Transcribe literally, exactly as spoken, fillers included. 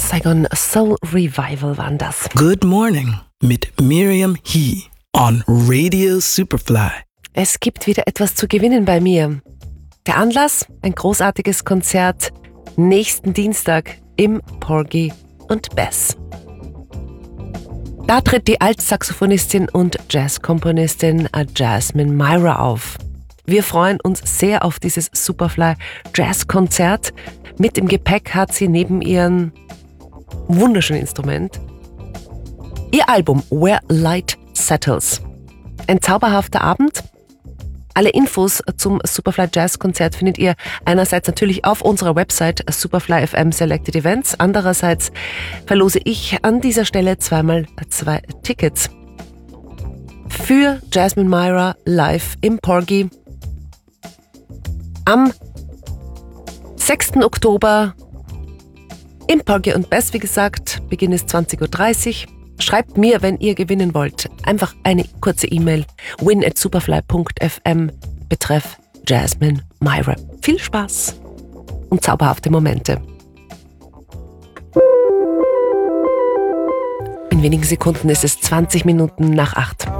Saigon Soul Revival waren das. Good Morning mit Miriam He on Radio Superfly. Es gibt wieder etwas zu gewinnen bei mir. Der Anlass? Ein großartiges Konzert nächsten Dienstag im Porgy und Bess. Da tritt die Altsaxophonistin und Jazzkomponistin Jasmine Myra auf. Wir freuen uns sehr auf dieses Superfly Jazz-Konzert. Mit im Gepäck hat sie neben ihrem wunderschönen Instrument ihr Album Where Light Settles. Ein zauberhafter Abend. Alle Infos zum Superfly Jazz Konzert findet ihr einerseits natürlich auf unserer Website Superfly F M Selected Events, andererseits verlose ich an dieser Stelle zweimal zwei Tickets für Jasmine Myra live im Porgy am sechsten Oktober im Porgy und Bess, wie gesagt. Beginn ist zwanzig Uhr dreißig. Schreibt mir, wenn ihr gewinnen wollt, einfach eine kurze E-Mail win at superfly punkt f m betreff Jasmine Myra. Viel Spaß und zauberhafte Momente. In wenigen Sekunden ist es zwanzig Minuten nach acht.